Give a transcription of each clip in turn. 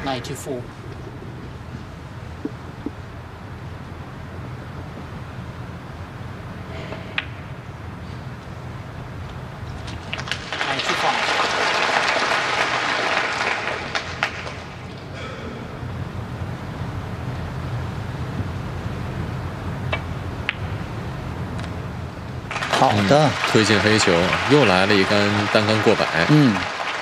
94. $95. 好的， 推进黑球，又来了一杆单杆过百。 嗯，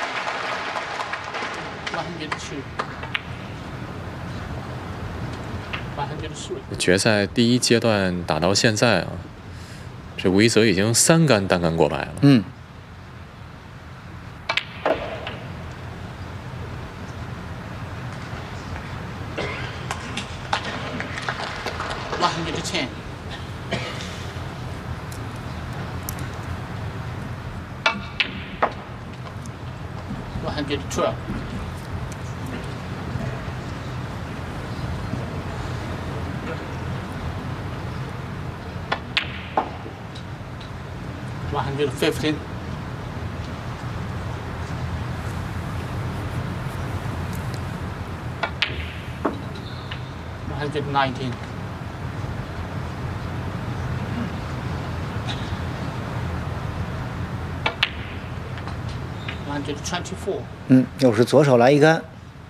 102. 103. 决赛第一阶段打到现在啊，这吴一泽已经3杆单杆过百了。 嗯。 110. 112. 115. 119. 124. 嗯，又是左手来一杆。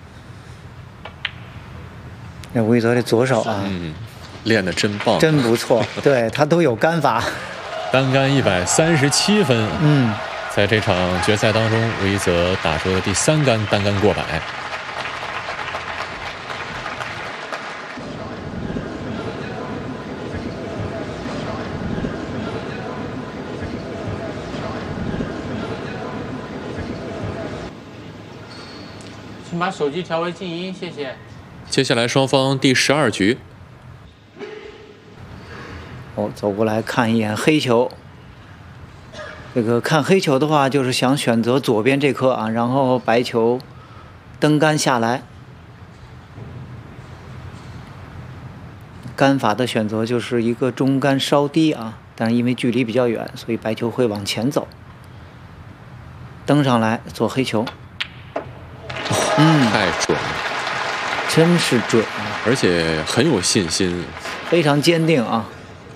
那吴一泽这左手啊， 练得真棒， 真不错，对他都有杆法。 单杆137分。 嗯， 在这场决赛当中，吴一泽打出了第3杆单杆过百。 请把手机调为静音，谢谢。 接下来双方第12局。 哦，走过来看一眼黑球。这个看黑球的话，就是想选择左边这颗啊，然后白球登杆下来。杆法的选择就是一个中杆稍低啊，但是因为距离比较远，所以白球会往前走。登上来做黑球。 太准了， 真是准啊， 而且很有信心， 非常坚定啊。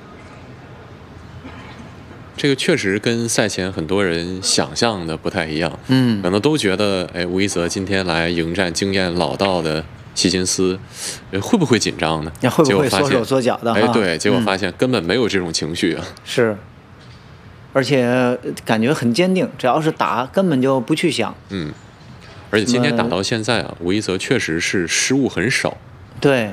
这个确实跟赛前很多人想象的不太一样。可能都觉得，哎，吴一泽今天来迎战经验老道的希金斯，会不会紧张呢？ 会不会缩手缩脚的？ 哎，对，结果发现根本没有这种情绪啊。 是，而且感觉很坚定，只要是打，根本就不去想。 而且今天打到现在啊，吴一泽确实是失误很少。 对。